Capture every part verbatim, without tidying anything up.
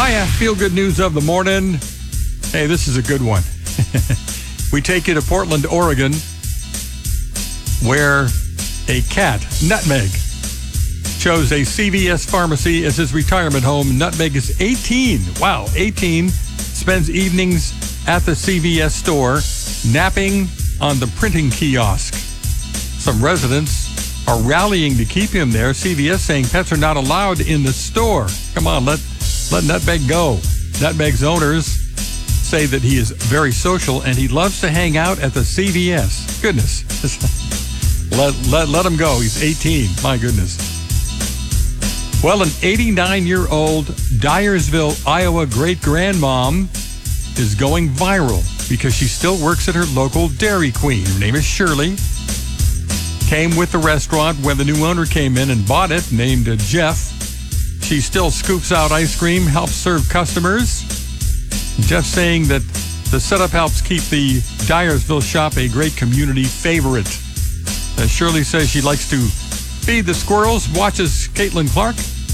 My feel-good news of the morning. Hey, this is a good one. We take you to Portland, Oregon, where a cat, Nutmeg, chose a C V S pharmacy as his retirement home. Nutmeg is eighteen. Wow, eighteen. Spends evenings at the C V S store, napping on the printing kiosk. Some residents are rallying to keep him there. C V S saying pets are not allowed in the store. Come on, let, let Nutmeg go. Nutmeg's owners say that he is very social and he loves to hang out at the C V S. Goodness. let, let, let him go. He's eighteen. My goodness. Well, an eighty-nine-year-old Dyersville, Iowa great-grandmom is going viral because she still works at her local Dairy Queen. Her name is Shirley. Came with the restaurant when the new owner came in and bought it, named uh, Jeff. She still scoops out ice cream, helps serve customers. Jeff saying that the setup helps keep the Dyersville shop a great community favorite. Uh, Shirley says she likes to feed the squirrels, watches Caitlin Clark,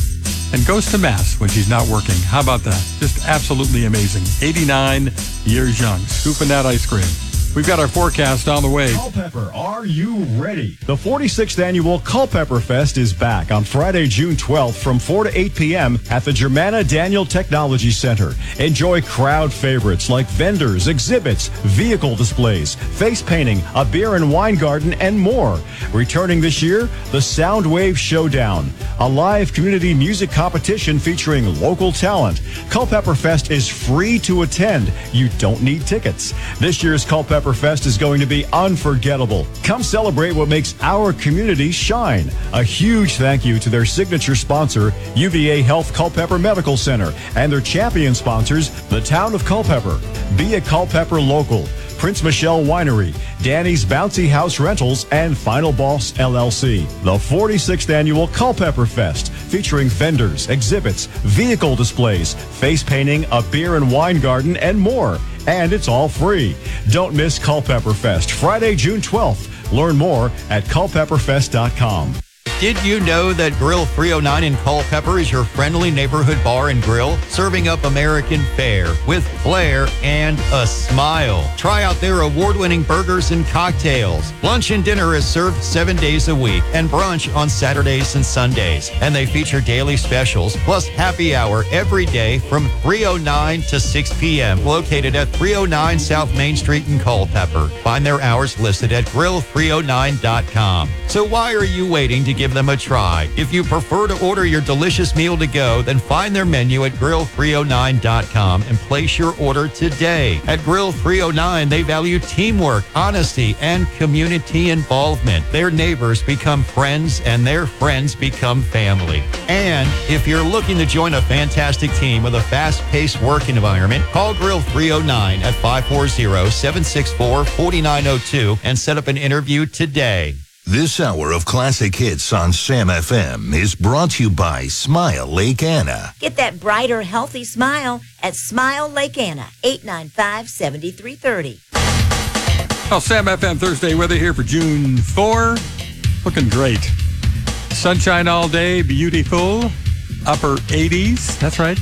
and goes to Mass when she's not working. How about that? Just absolutely amazing. eighty-nine years young, scooping that ice cream. We've got our forecast on the way. Culpeper, are you ready? The forty-sixth Annual Culpeper Fest is back on Friday, June twelfth from four to eight p.m. at the Germanna Daniel Technology Center. Enjoy crowd favorites like vendors, exhibits, vehicle displays, face painting, a beer and wine garden, and more. Returning this year, the Soundwave Showdown, a live community music competition featuring local talent. Culpeper Fest is free to attend. You don't need tickets. This year's Culpeper Fest is going to be unforgettable. Come celebrate what makes our community shine. A huge thank you to their signature sponsor, U V A Health Culpeper Medical Center, and their champion sponsors, the Town of Culpeper. Be a Culpeper local. Prince Michelle Winery, Danny's Bouncy House Rentals, and Final Boss L L C. The forty-sixth Annual Culpeper Fest, featuring vendors, exhibits, vehicle displays, face painting, a beer and wine garden, and more. And it's all free. Don't miss Culpeper Fest, Friday, June twelfth. Learn more at culpeper fest dot com. Did you know that Grill three oh nine in Culpeper is your friendly neighborhood bar and grill, serving up American fare with flair and a smile? Try out their award-winning burgers and cocktails. Lunch and dinner is served seven days a week and brunch on Saturdays and Sundays. And they feature daily specials plus happy hour every day from three oh nine to six p.m. located at three oh nine South Main Street in Culpeper. Find their hours listed at grill three oh nine dot com. So why are you waiting to give them a try? If you prefer to order your delicious meal to go, then find their menu at grill three oh nine dot com and place your order today. At Grill three oh nine, they value teamwork, honesty, and community involvement. Their neighbors become friends, and their friends become family. And if you're looking to join a fantastic team with a fast-paced work environment, call Grill three oh nine at five four zero, seven six four, four nine zero two and set up an interview today. This hour of classic hits on Sam F M is brought to you by Smile Lake Anna. Get that brighter, healthy smile at Smile Lake Anna, eight nine five, seven three three zero. Well, Sam F M Thursday weather here for June fourth. Looking great. Sunshine all day, beautiful. Upper eighties. That's right.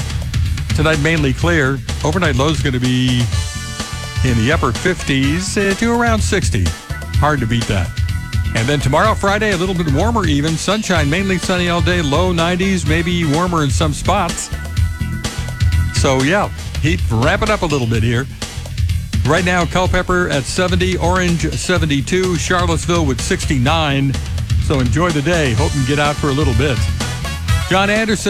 Tonight mainly clear. Overnight low is going to be in the upper fifties uh, to around sixty. Hard to beat that. And then tomorrow, Friday, a little bit warmer even. Sunshine, mainly sunny all day, low nineties, maybe warmer in some spots. So, yeah, heat ramping up a little bit here. Right now, Culpeper at seventy, Orange seventy-two, Charlottesville with sixty-nine. So enjoy the day. Hope you can get out for a little bit. John Anderson.